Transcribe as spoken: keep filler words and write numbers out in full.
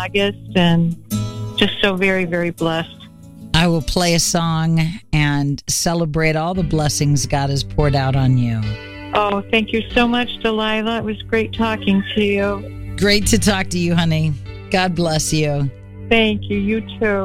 August, and just so very, very blessed. I will play a song and celebrate all the blessings God has poured out on you. Oh, thank you so much, Delilah. It was great talking to you. Great to talk to you, honey. God bless you. Thank you. You too.